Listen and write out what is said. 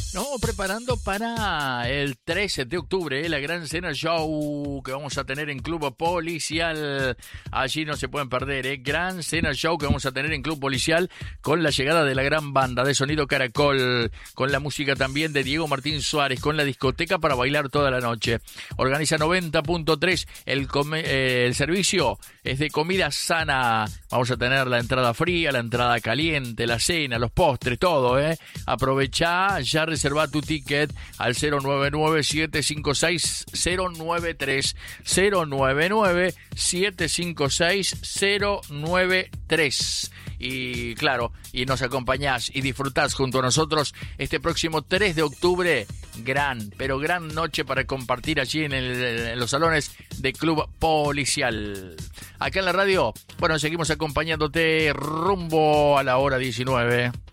Nos vamos preparando para el 13 de octubre, la gran cena show que vamos a tener en Club Policial. Allí no se pueden perder, gran cena show que vamos a tener en Club Policial con la llegada de la gran banda de Sonido Caracol, con la música también de Diego Martín Suárez, con la discoteca para bailar toda la noche. Organiza 90.3, el servicio es de comida sana. Vamos a tener la entrada fría, la entrada caliente, la cena, los postres, todo, Aprovechá, ya reserva tu ticket al 099-756-093, 099-756-093. Y claro, y nos acompañás y disfrutás junto a nosotros este próximo 3 de octubre, gran noche para compartir allí en los salones de Club Policial. Acá en la radio, bueno, seguimos acompañándote rumbo a la hora 19.